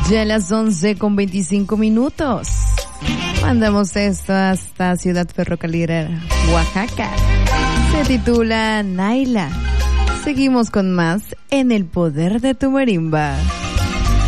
Ya a las 11:25. Mandamos esto hasta Ciudad Ferrocarrilera, Oaxaca. Se titula Naila. Seguimos con más en El Poder de tu Marimba.